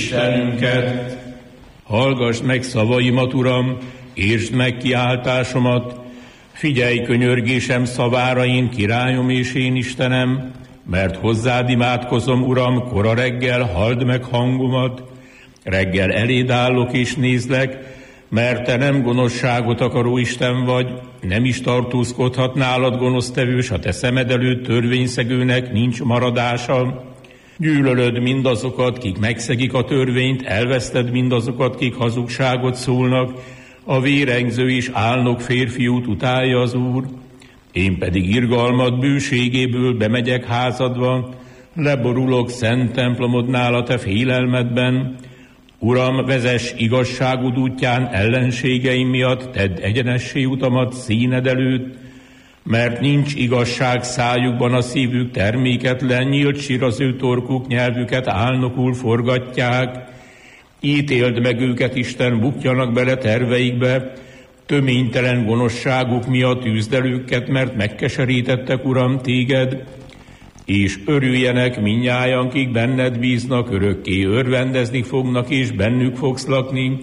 Istenünket. Hallgass meg szavaimat, Uram, értsd meg kiáltásomat, figyelj könyörgésem szavára, én királyom és én Istenem, mert hozzád imádkozom, Uram, kora reggel, halld meg hangomat, reggel eléd állok és nézlek, mert te nem gonoszságot akaró Isten vagy, nem is tartózkodhat nálad gonosztevős, a te szemed előtt törvényszegőnek nincs maradása. Gyűlölöd mindazokat, kik megszegik a törvényt, elveszted mindazokat, kik hazugságot szólnak, a vérengző és álnok férfiút utálja az Úr. Én pedig irgalmad bőségéből bemegyek házadba, leborulok szent templomodnál a te félelmedben. Uram, vezess igazságod útján ellenségeim miatt, tedd egyenessé utamat színed előtt, mert nincs igazság szájukban, a szívük terméketlen, nyílt sír az ő torkuk, nyelvüket álnokul forgatják. Ítéld meg őket, Isten, bukjanak bele terveikbe, töménytelen gonoszságuk miatt űzd el őket, mert megkeserítettek, Uram, téged, és örüljenek mindnyájan, kik benned bíznak, örökké örvendezni fognak, és bennük fogsz lakni,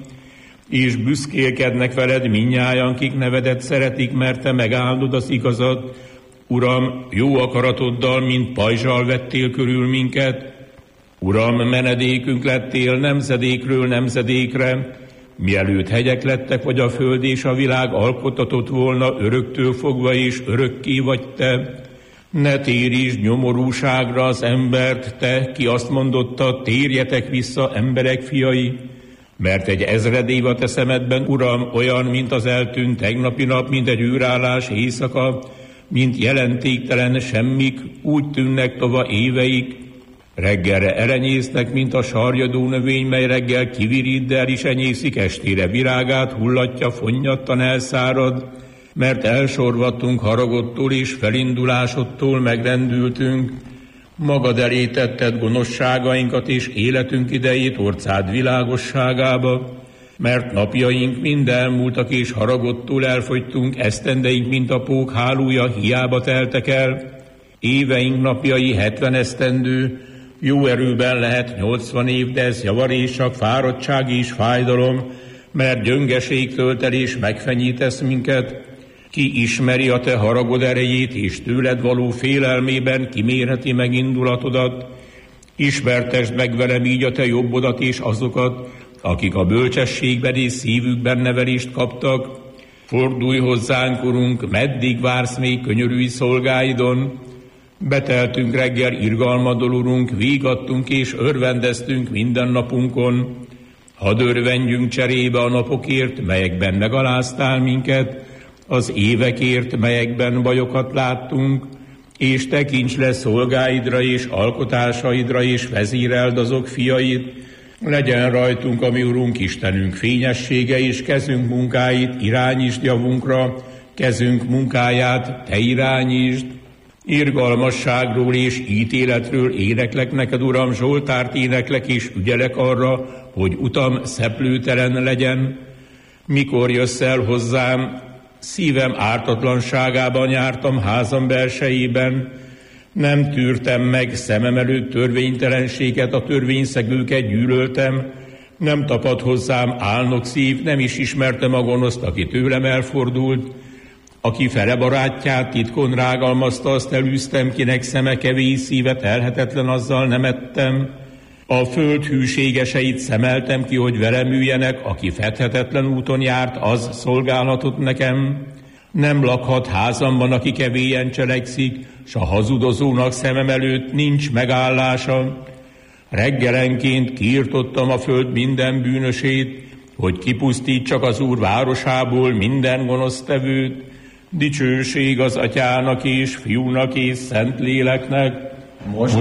és büszkélkednek veled mindnyájan, kik nevedet szeretik, mert te megáldod az igazat. Uram, jó akaratoddal, mint pajzsal vettél körül minket. Uram, menedékünk lettél nemzedékről nemzedékre, mielőtt hegyek lettek, vagy a föld és a világ alkotatott volna, öröktől fogva és örökké vagy te. Ne térítsd nyomorúságra az embert, te, ki azt mondotta, térjetek vissza, emberek fiai, mert egy ezred év a te szemedben, Uram, olyan, mint az eltűnt tegnapi nap, mint egy űrállás éjszaka, mint jelentéktelen semmik, úgy tűnnek tova éveik. Reggelre erenyésznek, mint a sarjadó növény, mely reggel kivirít, de el is enyészik, estére virágát hullatja, fonnyattan elszárad, mert elsorvadtunk haragodtól és felindulásodtól megrendültünk. Magad elé tetted gonoszságainkat és életünk idejét orcád világosságába, mert napjaink mind elmúltak és haragodtól elfogytunk, esztendeink, mint a pók hálója, hiába teltek el. Éveink napjai 70 esztendő, jó erőben lehet 80 év, de ez javarés, csak fáradtság és fájdalom, mert gyöngeség tölt el és megfenyítesz minket. Ki ismeri a te haragod erejét, és tőled való félelmében kimérheti meg indulatodat? Ismertesd meg velem így a te jobbodat és azokat, akik a bölcsességben és szívükben nevelést kaptak. Fordulj hozzánk, Urunk, meddig vársz még könyörülj szolgáidon? Beteltünk reggel irgalmadól, Urunk, vígadtunk és örvendeztünk minden napunkon. Hadd örvendjünk cserébe a napokért, melyekben megaláztál minket, az évekért, melyekben bajokat láttunk, és tekints le szolgáidra és alkotásaidra, és vezéreld azok fiait. Legyen rajtunk, ami Urunk, Istenünk fényessége, és kezünk munkáit irányítsd javunkra, kezünk munkáját te irányítsd. Irgalmasságról és ítéletről éneklek neked, Uram, zsoltárt éneklek, és ügyelek arra, hogy utam szeplőtelen legyen. Mikor jössz el hozzám, szívem ártatlanságában jártam házam belsejében, nem tűrtem meg szemem előtt törvénytelenséget, a törvényszegőket gyűlöltem, nem tapad hozzám álnok szív, nem is ismertem a gonoszt, aki tőlem elfordult, aki fele barátját titkon rágalmazta, azt elűztem, kinek szeme kevés, szíve telhetetlen, azzal nem ettem. A föld hűségeseit szemeltem ki, hogy velem üljenek, aki fedhetetlen úton járt, az szolgálhatott nekem. Nem lakhat házamban, aki kevélyen cselekszik, s a hazudozónak szemem előtt nincs megállása. Reggelenként kiirtottam a föld minden bűnösét, hogy kipusztítsak az Úr városából minden gonosztevőt. Dicsőség az Atyának és Fiúnak és Szentléleknek, most